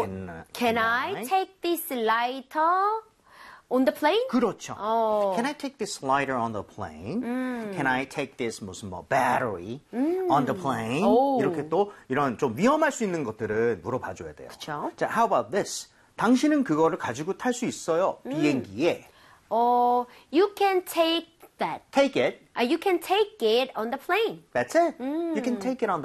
Can I take this lighter on the plane? 그렇죠. Can I take this lighter on the plane? Can I take this 무슨 뭐 battery on the plane? 이렇게 또 이런 좀 위험할 수 있는 것들은 물어봐줘야 돼요. 그쵸. 자, how about this? 당신은 그거를 가지고 탈 수 있어요. 비행기에. You can take that. Take it. You can take it on the plane. That's it. You can take it on the